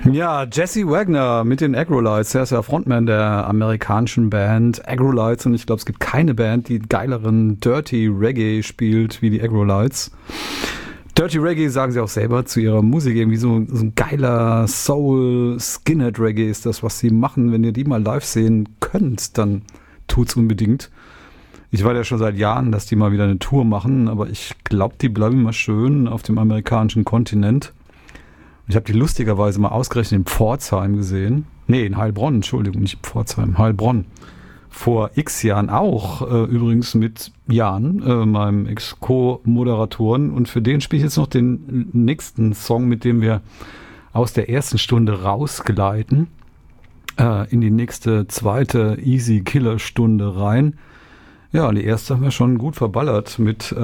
Ja, Jesse Wagner mit den Aggrolites. Er ist ja Frontman der amerikanischen Band Aggrolites und ich glaube, es gibt keine Band, die geileren Dirty Reggae spielt wie die Aggrolites. Dirty Reggae sagen sie auch selber zu ihrer Musik. Irgendwie so ein geiler Soul Skinhead Reggae ist das, was sie machen. Wenn ihr die mal live sehen könnt, dann tut's unbedingt. Ich weiß ja schon seit Jahren, dass die mal wieder eine Tour machen, aber ich glaube, die bleiben immer schön auf dem amerikanischen Kontinent. Ich habe die lustigerweise mal ausgerechnet in Pforzheim gesehen. Nee, in Heilbronn, Entschuldigung, nicht Pforzheim, Heilbronn. Vor x Jahren auch, übrigens mit Jan, meinem Ex-Co-Moderatoren. Und für den spiele ich jetzt noch den nächsten Song, mit dem wir aus der ersten Stunde rausgleiten, in die nächste zweite Easy-Killer-Stunde rein. Ja, die erste haben wir schon gut verballert mit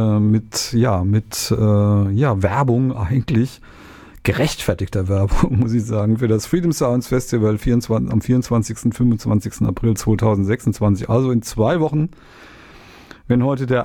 Werbung eigentlich. Gerechtfertigter Werbung, muss ich sagen, für das Freedom Sounds Festival am 24. und 25. April 2026. Also in 2 Wochen, wenn heute der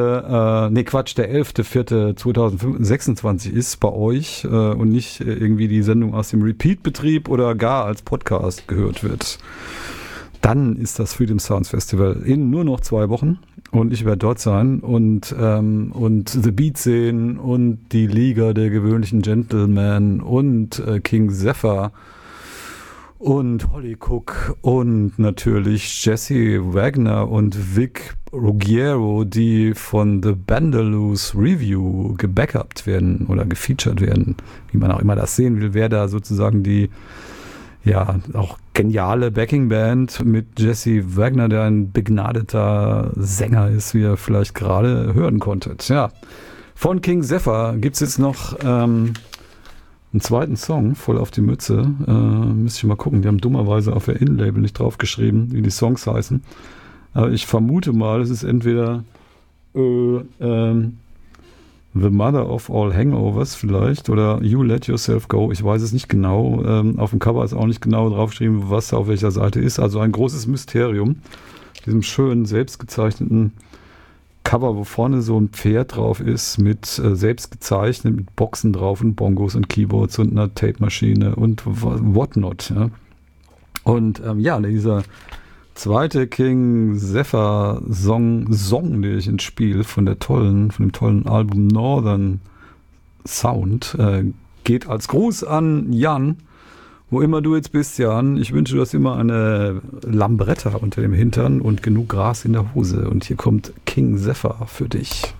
11.04.2026 ist bei euch und nicht irgendwie die Sendung aus dem Repeat-Betrieb oder gar als Podcast gehört wird. Dann ist das Freedom Sounds Festival in nur noch 2 Wochen und ich werde dort sein und The Beat sehen und die Liga der gewöhnlichen Gentlemen und King Zephyr und Holly Cook und natürlich Jesse Wagner und Vic Ruggiero, die von The Bandaloos Review gebackupt werden oder gefeatured werden, wie man auch immer das sehen will, wer da sozusagen die auch geniale Backing-Band mit Jesse Wagner, der ein begnadeter Sänger ist, wie ihr vielleicht gerade hören konntet. Ja, von King Zephyr gibt es jetzt noch einen zweiten Song, voll auf die Mütze. Müsste ich mal gucken, die haben dummerweise auf der In-Label nicht draufgeschrieben, wie die Songs heißen. Aber ich vermute mal, es ist entweder The Mother of All Hangovers vielleicht oder You Let Yourself Go. Ich weiß es nicht genau. Auf dem Cover ist auch nicht genau draufgeschrieben, was da auf welcher Seite ist. Also ein großes Mysterium. Diesem schönen, selbstgezeichneten Cover, wo vorne so ein Pferd drauf ist, mit selbst gezeichnet, mit Boxen drauf und Bongos und Keyboards und einer Tape-Maschine und whatnot. Ja. Und dieser zweite King Zephyr Song, den ich ins Spiel von dem tollen Album Northern Sound, geht als Gruß an Jan, wo immer du jetzt bist, Jan. Ich wünsche, du hast immer eine Lambretta unter dem Hintern und genug Gras in der Hose. Und hier kommt King Zephyr für dich.